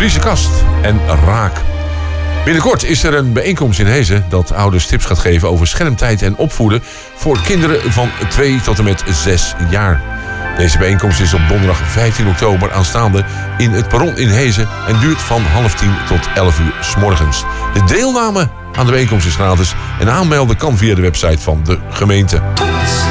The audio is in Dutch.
Friese Kast en Raak. Binnenkort is er een bijeenkomst in Hezen dat ouders tips gaat geven over schermtijd en opvoeden voor kinderen van 2 tot en met 6 jaar. Deze bijeenkomst is op donderdag 15 oktober aanstaande in het Perron in Hezen en duurt van 9:30 tot 11 uur 's morgens. De deelname aan de bijeenkomst is gratis en aanmelden kan via de website van de gemeente.